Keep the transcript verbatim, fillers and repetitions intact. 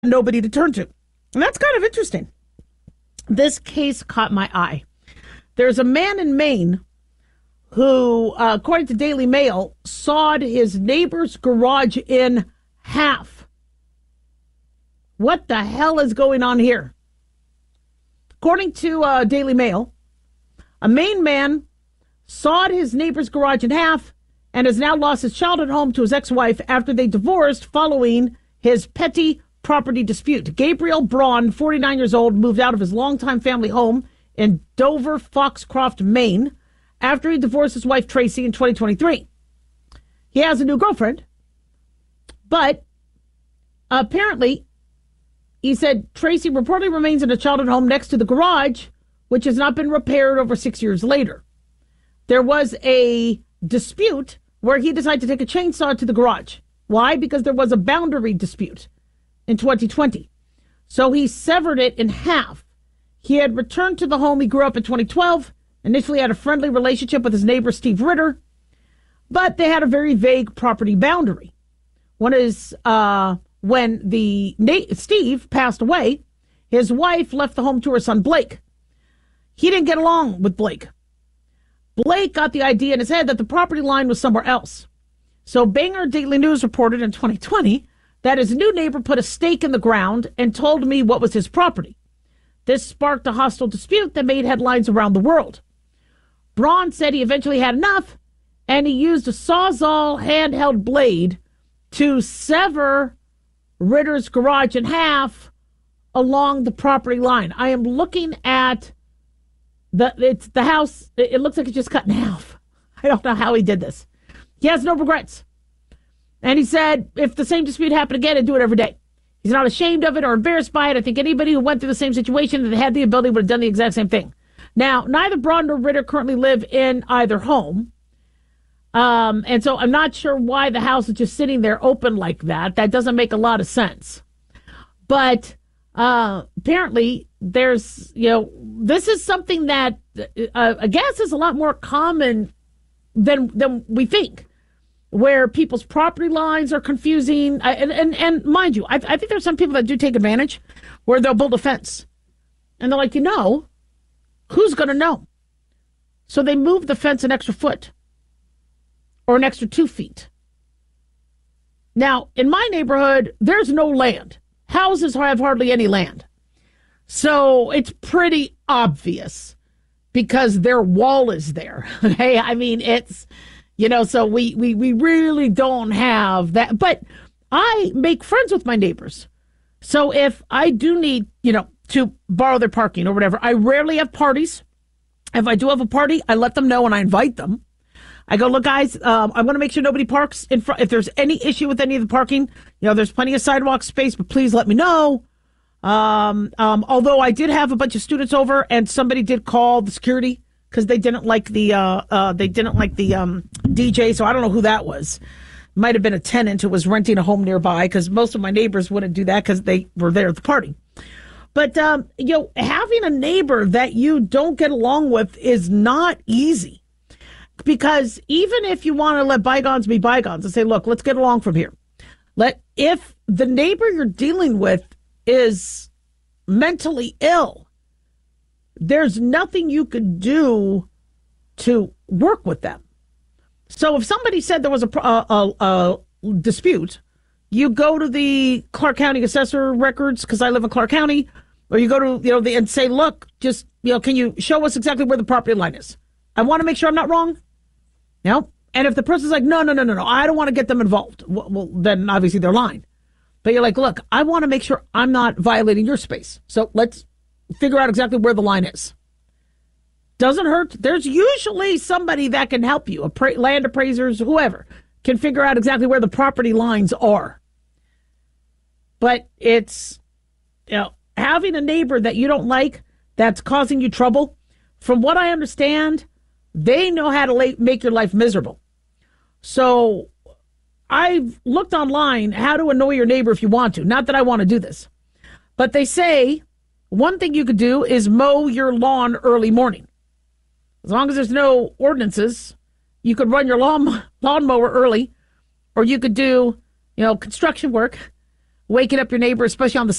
nobody to turn to. And that's kind of interesting. This case caught my eye. There's a man in Maine who, uh, according to Daily Mail, sawed his neighbor's garage in half. What the hell is going on here? According to uh, Daily Mail, a Maine man sawed his neighbor's garage in half and has now lost his childhood home to his ex-wife after they divorced following his petty property dispute. Gabriel Braun, forty-nine years old, moved out of his longtime family home in Dover, Foxcroft, Maine, after he divorced his wife, Tracy, in twenty twenty-three. He has a new girlfriend, but apparently, he said Tracy reportedly remains in a childhood home next to the garage, which has not been repaired over six years later. There was a dispute where he decided to take a chainsaw to the garage. Why? Because there was a boundary dispute in twenty twenty. So he severed it in half. He had returned to the home he grew up in twenty twelve, initially had a friendly relationship with his neighbor, Steve Ritter, but they had a very vague property boundary. One is uh, when the na- Steve passed away, his wife left the home to her son, Blake. He didn't get along with Blake. Blake got the idea in his head that the property line was somewhere else. So Bangor Daily News reported in twenty twenty that his new neighbor put a stake in the ground and told me what was his property. This sparked a hostile dispute that made headlines around the world. Braun said he eventually had enough, and he used a Sawzall handheld blade to sever Ritter's garage in half along the property line. I am looking at the it's the house. It looks like it's just cut in half. I don't know how he did this. He has no regrets. And he said, if the same dispute happened again, I'd do it every day. He's not ashamed of it or embarrassed by it. I think anybody who went through the same situation and had the ability would have done the exact same thing. Now, neither Braun nor Ritter currently live in either home. Um, and so I'm not sure why the house is just sitting there open like that. That doesn't make a lot of sense. But uh, apparently there's, you know, this is something that uh, I guess is a lot more common than than we think, where people's property lines are confusing. I, and, and, and mind you, I, I think there's some people that do take advantage where they'll build a fence. And they're like, you know, who's going to know? So they move the fence an extra foot or an extra two feet. Now, in my neighborhood, there's no land. Houses have hardly any land. So it's pretty obvious because their wall is there. Hey, I mean, it's... You know, so we, we, we really don't have that. But I make friends with my neighbors. So if I do need, you know, to borrow their parking or whatever, I rarely have parties. If I do have a party, I let them know and I invite them. I go, look, guys, um, I'm going to make sure nobody parks in front. If there's any issue with any of the parking, you know, there's plenty of sidewalk space, but please let me know. Um, um, although I did have a bunch of students over and somebody did call the security because they didn't like the uh, uh, they didn't like the um, D J, so I don't know who that was. Might have been a tenant who was renting a home nearby, because most of my neighbors wouldn't do that because they were there at the party. But um, you know, having a neighbor that you don't get along with is not easy, because even if you want to let bygones be bygones and say, look, let's get along from here. Let if the neighbor you're dealing with is mentally ill, there's nothing you could do to work with them. So if somebody said there was a, a, a, a dispute, you go to the Clark County Assessor records, because I live in Clark County, or you go to, you know, the, and say, look, just, you know, can you show us exactly where the property line is? I want to make sure I'm not wrong. No. And if the person's like, no, no, no, no, no, I don't want to get them involved. Well, well, then obviously they're lying. But you're like, look, I want to make sure I'm not violating your space. So let's figure out exactly where the line is. Doesn't hurt. There's usually somebody that can help you. Appra- land appraisers, whoever, can figure out exactly where the property lines are. But it's, you know, having a neighbor that you don't like that's causing you trouble. From what I understand, they know how to la- make your life miserable. So I've looked online how to annoy your neighbor if you want to. Not that I want to do this. But they say one thing you could do is mow your lawn early morning. As long as there's no ordinances, you could run your lawn lawnmower early, or you could do, you know, construction work, waking up your neighbor, especially on the